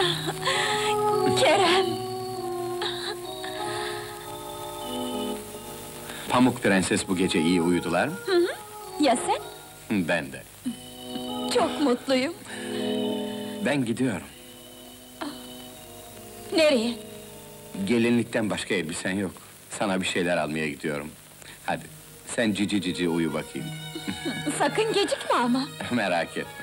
Kerem! Pamuk Prenses bu gece iyi uyudular mı? Ya sen? Ben de. Çok mutluyum. Ben gidiyorum. Nereye? Gelinlikten başka elbisen yok. Sana bir şeyler almaya gidiyorum. Hadi, sen cici cici uyu bakayım. Sakın gecikme ama. Merak etme.